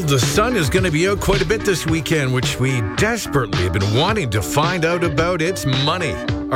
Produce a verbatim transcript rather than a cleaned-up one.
the sun is going to be out quite a bit this weekend, which we desperately have been wanting to find out about. It's money.